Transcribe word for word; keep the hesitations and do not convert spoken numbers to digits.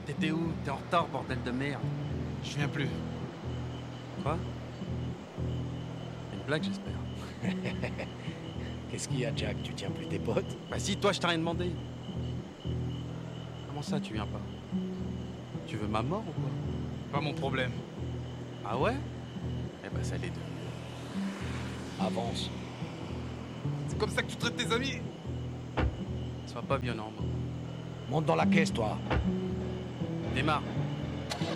T'étais où? T'es en retard, bordel de merde. Je viens plus. Quoi? Une blague, j'espère. Qu'est-ce qu'il y a, Jack? Tu tiens plus tes potes? Bah si, toi, je t'ai rien demandé. Comment ça, tu viens pas? Tu veux ma mort ou quoi? Pas mon problème. Ah ouais? Eh ben, ça l'est devenu. Avance. C'est comme ça que tu traites tes amis? Sois pas violent, moi. Monte dans la caisse, toi. Démarre.